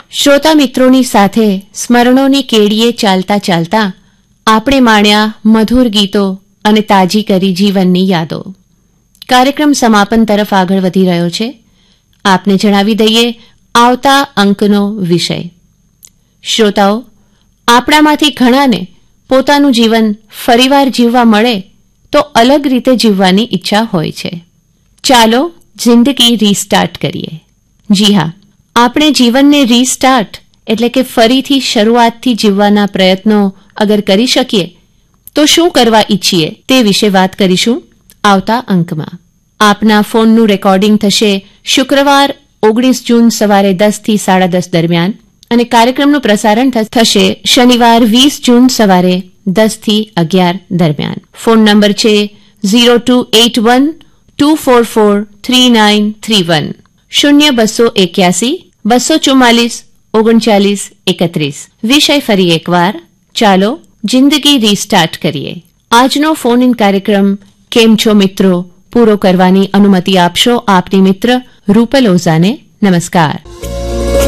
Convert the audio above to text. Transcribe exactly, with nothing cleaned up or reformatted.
શ્રોતા મિત્રોની સાથે સ્મરણોની કેડીએ ચાલતા ચાલતા આપણે માણ્યા મધુર ગીતો અને તાજી કરી જીવનની યાદો. કાર્યક્રમ સમાપન તરફ આગળ વધી રહ્યો છે. આપને જણાવી દઈએ આવતા અંકનો વિષય. શ્રોતાઓ, આપણામાંથી ઘણાને પોતાનું જીવન ફરીવાર જીવવા મળે તો અલગ રીતે જીવવાની ઈચ્છા હોય છે. ચાલો જિંદગી રીસ્ટાર્ટ કરીએ. જી હા, આપણે જીવનને રીસ્ટાર્ટ એટલે કે ફરીથી શરૂઆતથી જીવવાના પ્રયત્નો અગર કરી શકીએ તો શું કરવા ઈચ્છીએ તે વિશે વાત કરીશું આવતા અંકમાં. આપના ફોનનું રેકોર્ડિંગ થશે શુક્રવાર ઓગણીસ જૂન સવારે દસથી સાડા દસ દરમિયાન અને કાર્યક્રમનું પ્રસારણ થશે શનિવાર વીસ જૂન સવારે દસથી અગિયાર દરમિયાન. ફોન નંબર છે zero two at one two four four three nine three one શૂન્ય બસો એક્યાસી બસો ચુમ્માલીસ ઓગણચાલીસ એકત્રીસ. વિષય ફરી એકવાર, ચાલો જિંદગી રીસ્ટાર્ટ કરીએ. આજનો ફોન ઇન કાર્યક્રમ કેમ છો મિત્રો પૂરો કરવાની અનુમતિ આપશો આપની મિત્ર રૂપલ ઓઝાને. નમસ્કાર.